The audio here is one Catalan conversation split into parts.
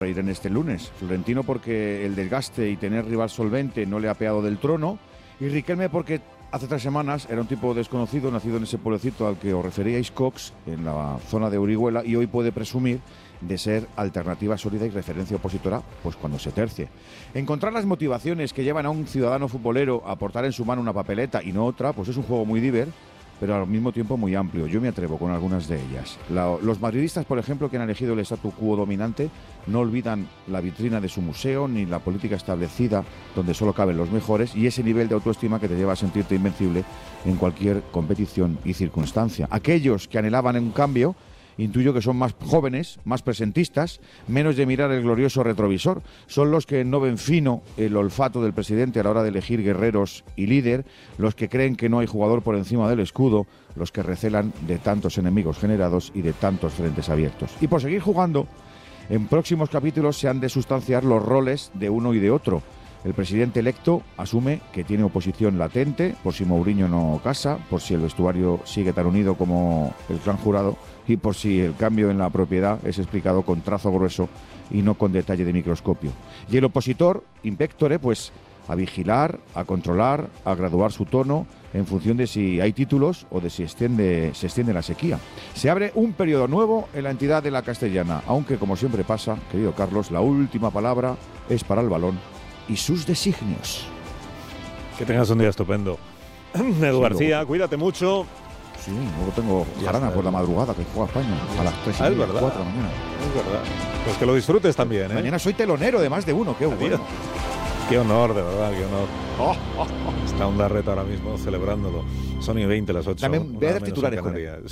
ir en este lunes. Florentino porque el desgaste y tener rival solvente no le ha apeado del trono, y Riquelme porque hace 3 semanas era un tipo desconocido, nacido en ese pueblecito al que os referíais, Cox, en la zona de Orihuela, y hoy puede presumir de ser alternativa sólida y referencia opositora, pues cuando se tercie. Encontrar las motivaciones que llevan a un ciudadano futbolero a portar en su mano una papeleta y no otra, pues es un juego muy divertido, pero al mismo tiempo muy amplio. Yo me atrevo con algunas de ellas. Los madridistas, por ejemplo, que han elegido el statu quo dominante, no olvidan la vitrina de su museo ni la política establecida donde solo caben los mejores, y ese nivel de autoestima que te lleva a sentirte invencible en cualquier competición y circunstancia. Aquellos que anhelaban un cambio, intuyo que son más jóvenes, más presentistas, menos de mirar el glorioso retrovisor. Son los que no ven fino el olfato del presidente a la hora de elegir guerreros y líder, los que creen que no hay jugador por encima del escudo, los que recelan de tantos enemigos generados y de tantos frentes abiertos. Y por seguir jugando, en próximos capítulos se han de sustanciar los roles de uno y de otro. El presidente electo asume que tiene oposición latente por si Mourinho no casa, por si el vestuario sigue tan unido como el clan Jurado y por si el cambio en la propiedad es explicado con trazo grueso y no con detalle de microscopio. Y el opositor, in pectore, pues a vigilar, a controlar, a graduar su tono en función de si hay títulos o de si se extiende la sequía. Se abre un periodo nuevo en la entidad de la Castellana, aunque como siempre pasa, querido Carlos, la última palabra es para el balón y sus designios. Que tengas un día estupendo. Edu García, cuídate mucho. Sí, luego tengo jarana por la madrugada que juega España a las 3 y 4 de la mañana. Es verdad. Pues que lo disfrutes también, ¿eh? Mañana soy telonero de más de uno, qué bueno. Qué honor, de verdad, qué honor. Está un Darreta ahora mismo celebrándolo. Son y 20 las 8. También voy a dar titulares con él.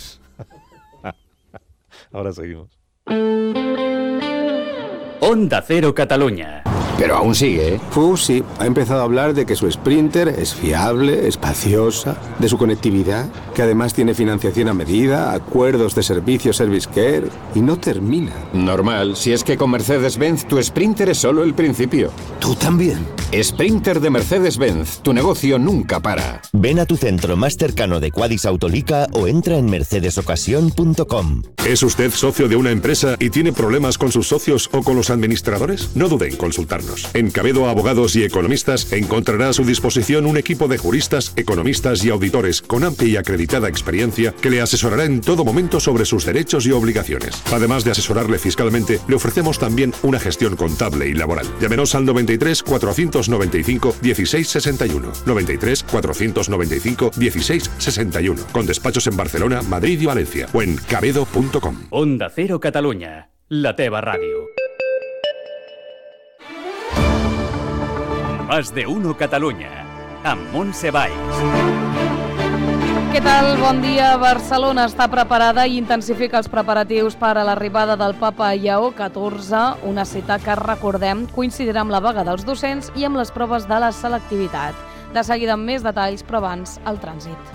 Ahora seguimos. Onda Cero Cataluña. Pero aún sigue, ¿eh? Sí, ha empezado a hablar de que su Sprinter es fiable, espaciosa, de su conectividad, que además tiene financiación a medida, acuerdos de servicio Service Care, y no termina. Normal, si es que con Mercedes-Benz tu Sprinter es solo el principio. ¿Tú también? Sprinter de Mercedes-Benz, tu negocio nunca para. Ven a tu centro más cercano de Quadis Autolica o entra en mercedesocasión.com. ¿Es usted socio de una empresa y tiene problemas con sus socios o con los administradores? No dude en consultarnos. En Cabedo Abogados y Economistas encontrará a su disposición un equipo de juristas, economistas y auditores con amplia y acreditada experiencia que le asesorará en todo momento sobre sus derechos y obligaciones. Además de asesorarle fiscalmente, le ofrecemos también una gestión contable y laboral. Llámenos al 93 495 1661. 93 495 1661. Con despachos en Barcelona, Madrid y Valencia. O en cabedo.com. Onda Cero Catalunya, la teva ràdio. Más de uno Catalunya, amb Montse Valls. Què tal? Bon dia. Barcelona està preparada i intensifica els preparatius per a l'arribada del Papa Lleó XIV, una cita que, recordem, coincidirà amb la vaga dels docents i amb les proves de la selectivitat. De seguida amb més detalls, però abans el trànsit.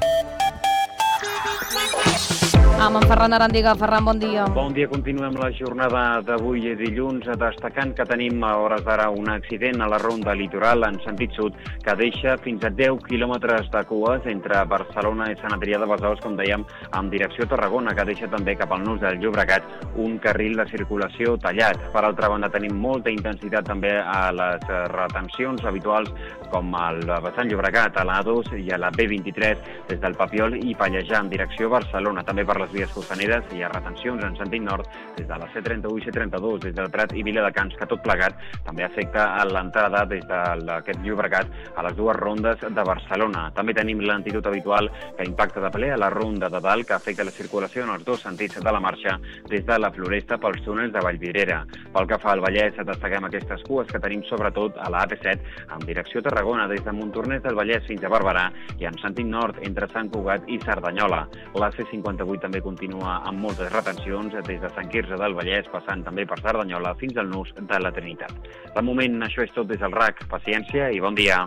Amb en Ferran Arandiga. Ferran, bon dia. Bon dia. Continuem la jornada d'avui dilluns, destacant que tenim a hores d'ara un accident a la ronda litoral en sentit sud que deixa fins a 10 quilòmetres de cues entre Barcelona i Sant Adrià de Besòs, com dèiem, en direcció a Tarragona, que deixa també cap al nus del Llobregat un carril de circulació tallat. Per altra banda, tenim molta intensitat també a les retencions habituals, com al vessant Llobregat, a la A2 i a la B23, des del Papiol i Pallejà en direcció a Barcelona. També per les vies costaneres hi ha retencions en sentit nord des de la C31 i C32, des del Prat i Viladecans, que tot plegat també afecta a l'entrada des d'aquest Llobregat a les dues rondes de Barcelona. També tenim l'antitud habitual que impacta de ple a la ronda de dalt, que afecta la circulació en els dos sentits de la marxa des de la Floresta pels túnels de Vallvidrera. Pel que fa al Vallès, destaquem aquestes cues que tenim sobretot a la AP7 en direcció a Tarragona, des de Montornès del Vallès fins a Barberà i en sentit nord entre Sant Cugat i Cerdanyola. La C58 també continua amb moltes retencions des de Sant Quirze del Vallès, passant també per Cerdanyola fins al nus de la Trinitat. De moment, això és tot des del RAC. Paciència i bon dia.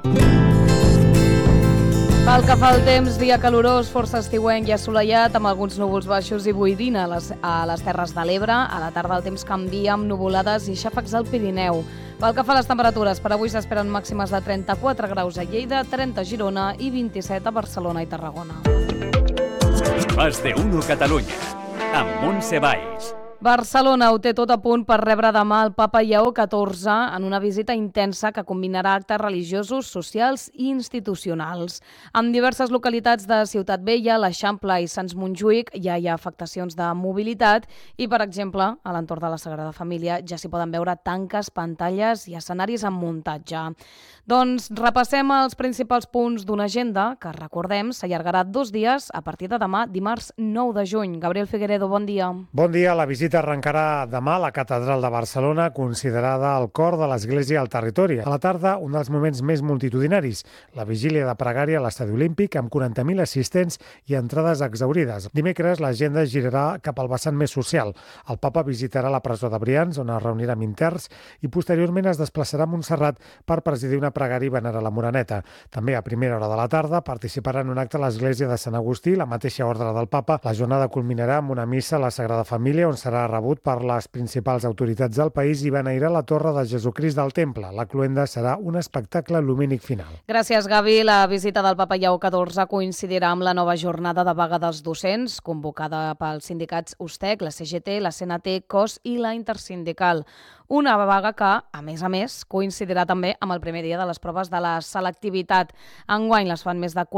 Pel que fa al temps, dia calorós, força estiuenc i assolellat, amb alguns núvols baixos i boirina a les Terres de l'Ebre. A la tarda el temps canvia amb nuvolades i xàfecs al Pirineu. Pel que fa a les temperatures, per avui s'esperen màximes de 34 graus a Lleida, 30 a Girona i 27 a Barcelona i Tarragona. Más de uno Catalunya, amb Montse Valls. Barcelona ho té tot a punt per rebre demà el papa Lleó XIV en una visita intensa que combinarà actes religiosos, socials i institucionals. En diverses localitats de Ciutat Vella, l'Eixample i Sants Montjuïc ja hi ha afectacions de mobilitat i, per exemple, a l'entorn de la Sagrada Família ja s'hi poden veure tanques, pantalles i escenaris en muntatge. Doncs repassem els principals punts d'una agenda que, recordem, s'allargarà 2 dies a partir de demà, dimarts 9 de juny. Gabriel Figueredo, bon dia. Bon dia. La visita arrencarà demà a la Catedral de Barcelona, considerada el cor de l'Església al territori. A la tarda, un dels moments més multitudinaris, la vigília de pregària a l'Estadi Olímpic, amb 40.000 assistents i entrades exhaurides. Dimecres, l'agenda girarà cap al vessant més social. El papa visitarà la presó de Brians, on es reunirà amb interns, i posteriorment es desplaçarà a Montserrat per presidir una pregària i venerar la Moreneta. També a primera hora de la tarda participarà en un acte a l'església de Sant Agustí, la mateixa ordre del papa. La jornada culminarà amb una missa a la Sagrada Família, on serà rebut per les principals autoritats del país i beneirà la Torre de Jesucrist del Temple. La cloenda serà un espectacle lumínic final. Gràcies, Gavi. La visita del papa Lleó XIV coincidirà amb la nova jornada de vaga dels docents, convocada pels sindicats USTEC, la CGT, la CNT, COS i la Intersindical. Una vaga que, a més, coincidirà també amb el primer dia de les proves de la selectivitat. Enguany les fan més de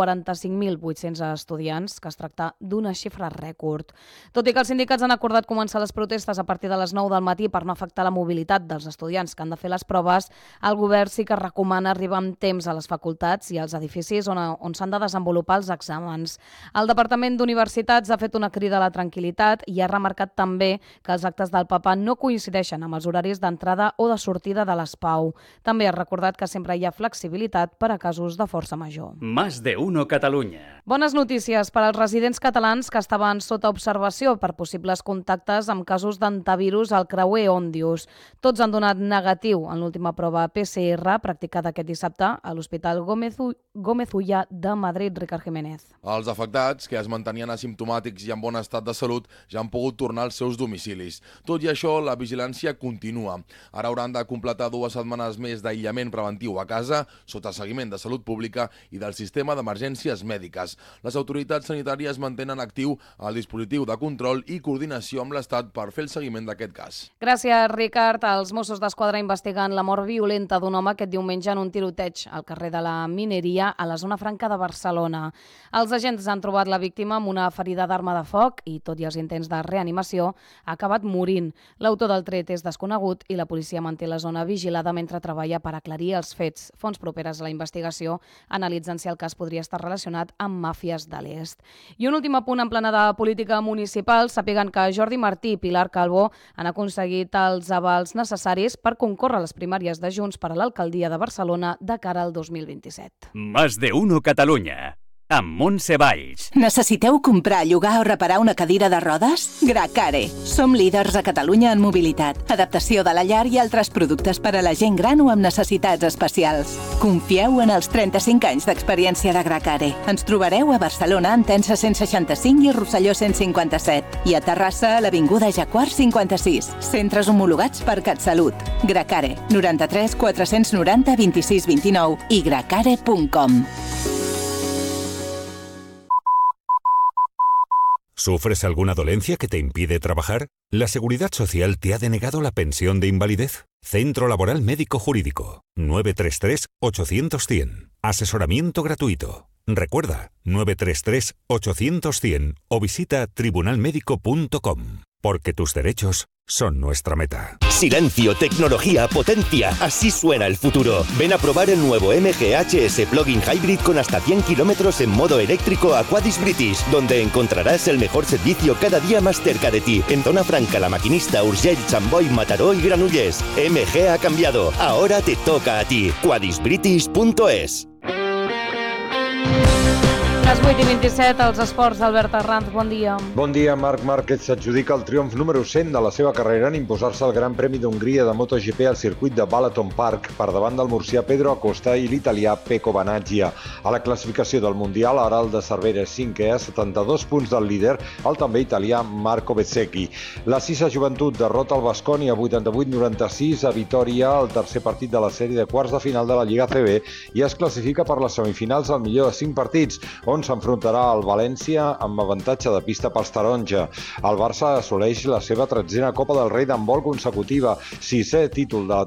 45.800 estudiants, que es tracta d'una xifra rècord. Tot i que els sindicats han acordat començar les protestes a partir de les 9 del matí per no afectar la mobilitat dels estudiants que han de fer les proves, el govern sí que recomana arribar amb temps a les facultats i als edificis on s'han de desenvolupar els exàmens. El Departament d'Universitats ha fet una crida a la tranquil·litat i ha remarcat també que els actes del papa no coincideixen amb els horaris d'entrada o de sortida de les PAU. També ha recordat que sempre hi ha flexibilitat per a casos de força major. Más de uno Catalunya. Bones notícies per als residents catalans que estaven sota observació per possibles contactes amb casos d'antivirus al creuer Òndius. Tots han donat negatiu en l'última prova PCR practicada aquest dissabte a l'Hospital Gómez Ulla de Madrid. Ricard Jiménez. Els afectats, que es mantenien asimptomàtics i en bon estat de salut, ja han pogut tornar als seus domicilis. Tot i això, la vigilància continua. Ara hauran de completar 2 setmanes més d'aïllament preventiu a casa, sota seguiment de salut pública i del sistema d'emergències mèdiques. Les autoritats sanitàries mantenen actiu el dispositiu de control i coordinació amb l'Estat per fer el seguiment d'aquest cas. Gràcies, Ricard. Els Mossos d'Esquadra investiguen la mort violenta d'un home aquest diumenge en un tiroteig al carrer de la Mineria, a la zona franca de Barcelona. Els agents han trobat la víctima amb una ferida d'arma de foc i, tot i els intents de reanimació, ha acabat morint. L'autor del tret és desconegut i la policia manté la zona vigilada mentre treballa per aclarir els fets. Fonts properes a la investigació analitzen si el cas podria estar relacionat amb màfies de l'est. I un últim apunt en plana de política municipal. Sàpiguen que Jordi Martí i Pilar Calvo han aconseguit els avals necessaris per concórrer a les primàries de Junts per a l'alcaldia de Barcelona de cara al 2027. Más de uno Catalunya. Amb Montse Valls. Necessiteu comprar, llogar o reparar una cadira de rodes? Gracare. Som líders a Catalunya en mobilitat, adaptació de la llar i altres productes per a la gent gran o amb necessitats especials. Confieu en els 35 anys d'experiència de Gracare. Ens trobareu a Barcelona, en Tensa 165 i Rosselló 157. I a Terrassa, a l'Avinguda Jaguar 56. Centres homologats per CatSalut. Gracare. 93 490 26 29 i gracare.com. ¿Sufres alguna dolencia que te impide trabajar? ¿La Seguridad Social te ha denegado la pensión de invalidez? Centro Laboral Médico Jurídico. 933-800-100. Asesoramiento gratuito. Recuerda, 933-800-100 o visita tribunalmedico.com. Porque tus derechos son nuestra meta. Silencio, tecnología, potencia. Así suena el futuro. Ven a probar el nuevo MG HS Plug-in Hybrid con hasta 100 kilómetros en modo eléctrico a Quadis British, donde encontrarás el mejor servicio cada día más cerca de ti. En Zona Franca, La Maquinista, Urgell, Sant Boi, Mataró y Granollers. MG ha cambiado. Ahora te toca a ti. Quadisbritish.es. Les 8:27, els esports, Albert Arranz, bon dia. Bon dia. Marc Márquez s'adjudica el triomf número 100 de la seva carrera en imposar-se al Gran Premi d'Hongria de MotoGP al circuit de Balaton Park per davant del murcià Pedro Acosta i l'italià Pecco Banaggia. A la classificació del Mundial, ara el de Cervera és 5è, a 72 punts del líder, el també italià Marco Bezzecchi. La Sisa Joventut derrota el Baskonia 88-96 a Vitòria, el tercer partit de la sèrie de quarts de final de la Lliga CB, i es classifica per les semifinals al millor de 5 partits, on on s'enfrontarà al València amb avantatge de pista pels taronja. El Barça assoleix la seva 13a Copa del Rei d'handbol consecutiva, 6è títol de la